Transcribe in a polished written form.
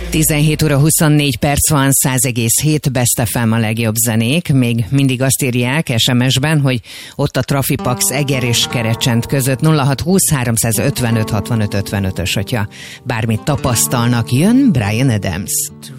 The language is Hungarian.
17 óra 24 perc van, 100,7 Best FM a legjobb zenék. Még mindig azt írják SMS-ben, hogy ott a Trafipax Eger és Kerecsent között 0620 355 65 55-ös, hogyha bármit tapasztalnak. Jön Bryan Adams.